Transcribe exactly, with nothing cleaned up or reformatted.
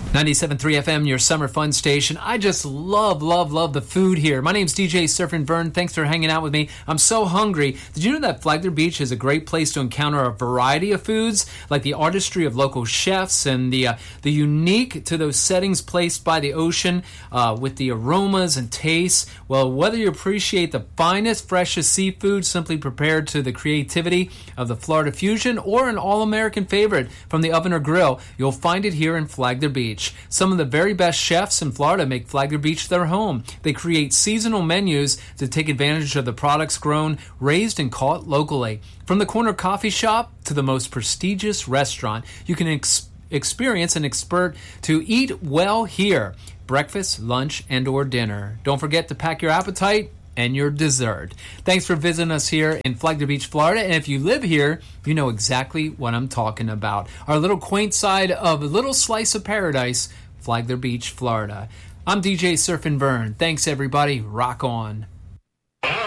ninety-seven point three F M, your summer fun station. I just love, love, love the food here. My name's D J Surfin' Vern. Thanks for hanging out with me. I'm so hungry. Did you know that Flagler Beach is a great place to encounter a variety of foods, like the artistry of local chefs and the uh, the unique to those settings placed by the ocean uh, with the aromas and tastes? Well, whether you appreciate the finest, freshest seafood simply prepared to the creativity of the Florida Fusion or an all-American favorite from the oven or grill, you'll find it here in Flagler Beach. Some of the very best chefs in Florida make Flagler Beach their home. They create seasonal menus to take advantage of the products grown, raised, and caught locally. From the corner coffee shop to the most prestigious restaurant, you can ex- experience an expert to eat well here. Breakfast, lunch, and or dinner. Don't forget to pack your appetite and your dessert. Thanks for visiting us here in Flagler Beach, Florida. And if you live here, you know exactly what I'm talking about. Our little quaint side of a little slice of paradise, Flagler Beach, Florida. I'm D J Surfin' Vern. Thanks, everybody. Rock on.